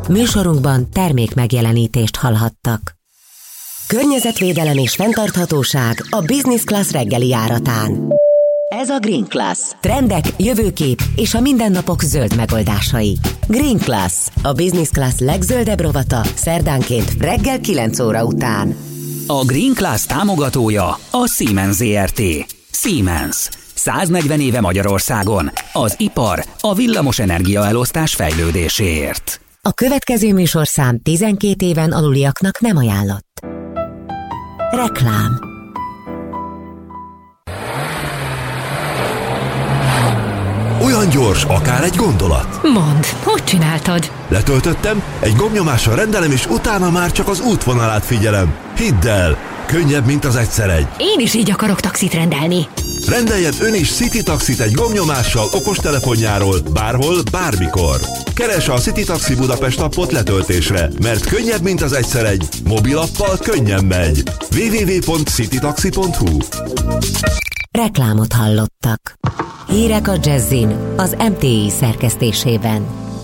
Műsorunkban termék megjelenítést hallhattak. Környezetvédelem és fenntarthatóság a Business Class reggeli járatán. Ez a Green Class. Trendek, jövőkép és a mindennapok zöld megoldásai. Green Class, a Business Class legzöldebb rovata, szerdánként reggel 9 óra után. A Green Class támogatója a Siemens Zrt. Siemens. 140 éve Magyarországon. Az ipar, a villamos energiaelosztás fejlődéséért. A következő műsorszám 12 éven aluliaknak nem ajánlott. Reklám. Olyan gyors, akár egy gondolat. Mondd, hogy csináltad? Letöltöttem, egy gombnyomással rendelem, és utána már csak az útvonalát figyelem. Hidd el, könnyebb, mint az egyszer egy. Én is így akarok taxit rendelni. Rendeljen ön is City Taxit egy gombnyomással okostelefonjáról, bárhol, bármikor. Keresse a City Taxi Budapest appot letöltésre, mert könnyebb, mint az egyszer egy. Mobilappal könnyen megy. www.citytaxi.hu. Reklámot hallottak. Hírek a Jazzin az MTI szerkesztésében.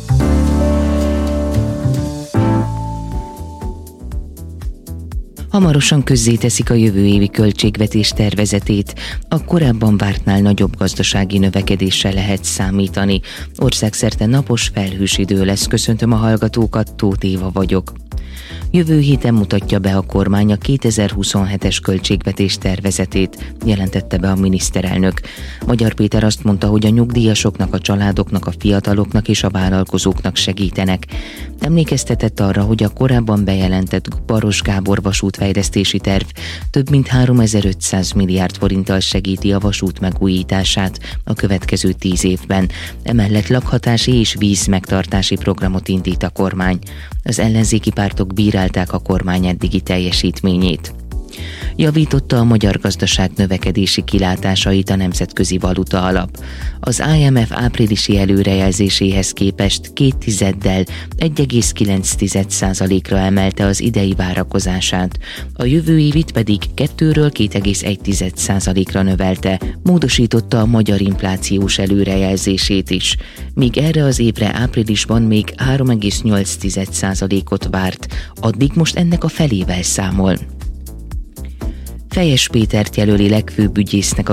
Hamarosan közzéteszik a jövő évi költségvetés tervezetét. A korábban vártnál nagyobb gazdasági növekedéssel lehet számítani. Országszerte napos, felhős idő lesz. Köszöntöm a hallgatókat, Tóth Éva vagyok. Jövő héten mutatja be a kormány a 2027-es költségvetés tervezetét, jelentette be a miniszterelnök. Magyar Péter azt mondta, hogy a nyugdíjasoknak, a családoknak, a fiataloknak és a vállalkozóknak segítenek. Emlékeztetett arra, hogy a korábban bejelentett Baross Gábor vasútfejlesztési terv több mint 3500 milliárd forinttal segíti a vasút megújítását a következő 10 évben. Emellett lakhatási és víz megtartási programot indít a kormány. Az ellenzéki pártok bírálták a kormány eddigi teljesítményét. Javította a magyar gazdaság növekedési kilátásait a Nemzetközi Valuta Alap. Az IMF áprilisi előrejelzéséhez képest 0,2-del 1,9%-ra emelte az idei várakozását. A jövő évit pedig 2-ről 2,1%-ra növelte, módosította a magyar inflációs előrejelzését is, míg erre az évre áprilisban még 3,8%-ot várt, addig most ennek a felével számol. Fejes Pétert jelöli legfőbb ügyésznek a